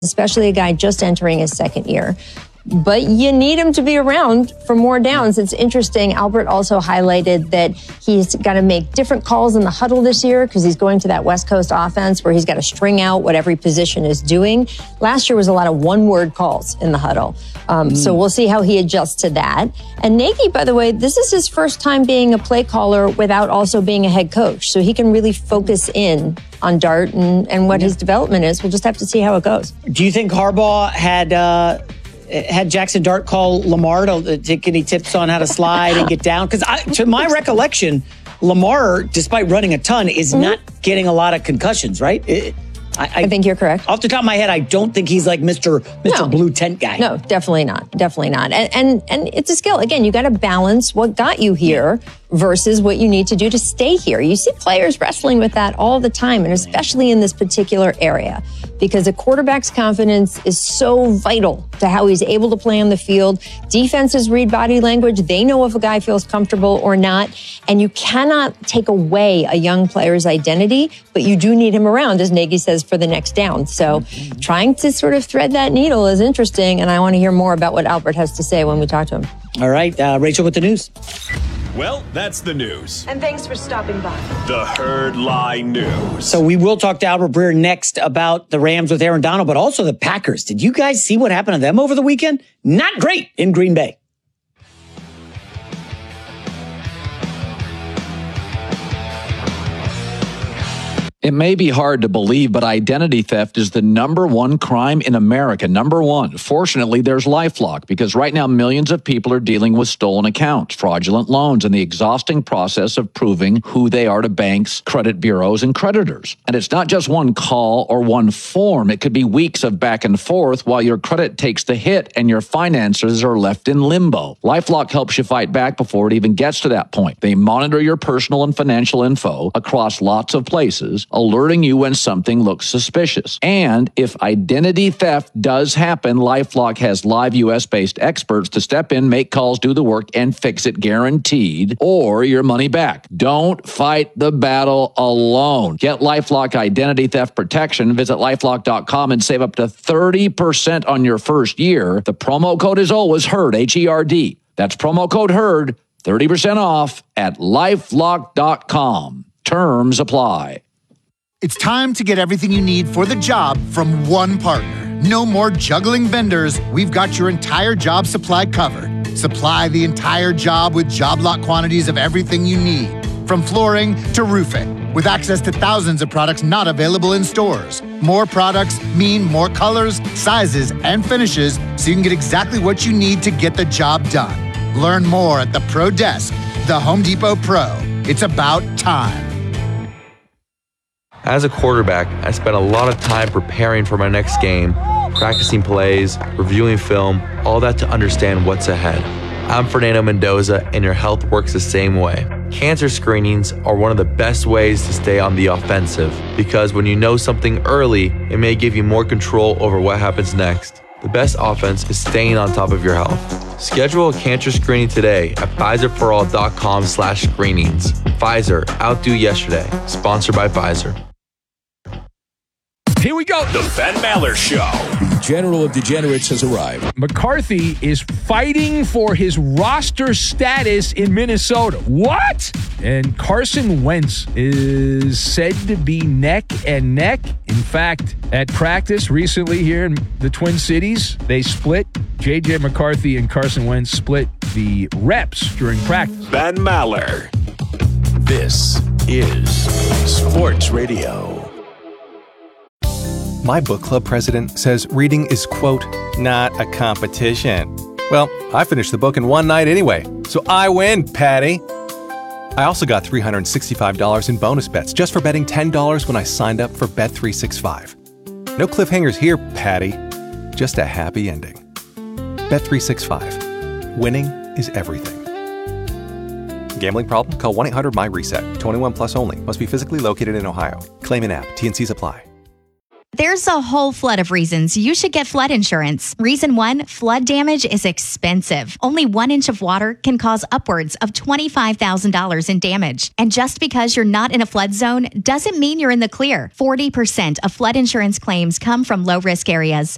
especially a guy just entering his second year. But you need him to be around for more downs. It's interesting. Albert also highlighted that he's got to make different calls in the huddle this year because he's going to that West Coast offense where he's got to string out what every position is doing. Last year was a lot of one-word calls in the huddle. So we'll see how he adjusts to that. And Nagy, by the way, this is his first time being a play caller without also being a head coach. So he can really focus in on Dart and what his development is. We'll just have to see how it goes. Do you think Harbaugh had Jackson Dart call Lamar to take any tips on how to slide and get down? Because to my recollection, Lamar, despite running a ton, is not getting a lot of concussions, right? I think you're correct. Off the top of my head, I don't think he's like Mr. Blue Tent guy. No, definitely not. Definitely not. And it's a skill. Again, you got to balance what got you here versus what you need to do to stay here. You see players wrestling with that all the time, and especially in this particular area, because a quarterback's confidence is so vital to how he's able to play on the field. Defenses read body language. They know if a guy feels comfortable or not. And you cannot take away a young player's identity, but you do need him around, as Nagy says, for the next down. So trying to sort of thread that needle is interesting, and I want to hear more about what Albert has to say when we talk to him. All right, Rachel with the news. Well, that's the news. And thanks for stopping by. The Herd Lie News. So we will talk to Albert Breer next about the Rams with Aaron Donald, but also the Packers. Did you guys see what happened to them over the weekend? Not great in Green Bay. It may be hard to believe, but identity theft is the number one crime in America. Number one. Fortunately, there's LifeLock, because right now millions of people are dealing with stolen accounts, fraudulent loans, and the exhausting process of proving who they are to banks, credit bureaus, and creditors. And it's not just one call or one form. It could be weeks of back and forth while your credit takes the hit and your finances are left in limbo. LifeLock helps you fight back before it even gets to that point. They monitor your personal and financial info across lots of places, alerting you when something looks suspicious. And if identity theft does happen, LifeLock has live U.S.-based experts to step in, make calls, do the work, and fix it guaranteed, or your money back. Don't fight the battle alone. Get LifeLock identity theft protection. Visit LifeLock.com and save up to 30% on your first year. The promo code is always HERD, H-E-R-D. That's promo code HERD, 30% off at LifeLock.com. Terms apply. It's time to get everything you need for the job from one partner. No more juggling vendors. We've got your entire job supply covered. Supply the entire job with job lot quantities of everything you need, from flooring to roofing, with access to thousands of products not available in stores. More products mean more colors, sizes, and finishes, so you can get exactly what you need to get the job done. Learn more at the Pro Desk, the Home Depot Pro. It's about time. As a quarterback, I spent a lot of time preparing for my next game, practicing plays, reviewing film, all that to understand what's ahead. I'm Fernando Mendoza, and your health works the same way. Cancer screenings are one of the best ways to stay on the offensive, because when you know something early, it may give you more control over what happens next. The best offense is staying on top of your health. Schedule a cancer screening today at Pfizerforall.com/screenings. Pfizer, outdo yesterday. Sponsored by Pfizer. Here we go. The Ben Maller Show. The General of Degenerates has arrived. McCarthy is fighting for his roster status in Minnesota. What? And Carson Wentz is said to be neck and neck. In fact, at practice recently here in the Twin Cities, they split. J.J. McCarthy and Carson Wentz split the reps during practice. Ben Maller. This is Sports Radio. My book club president says reading is, quote, not a competition. Well, I finished the book in one night anyway, so I win, Patty. I also got $365 in bonus bets just for betting $10 when I signed up for Bet365. No cliffhangers here, Patty. Just a happy ending. Bet365. Winning is everything. Gambling problem? Call 1-800-MY-RESET. 21 plus only. Must be physically located in Ohio. Claim an app. T&Cs apply. There's a whole flood of reasons you should get flood insurance. Reason 1, flood damage is expensive. Only 1 inch of water can cause upwards of $25,000 in damage. And just because you're not in a flood zone doesn't mean you're in the clear. 40% of flood insurance claims come from low-risk areas.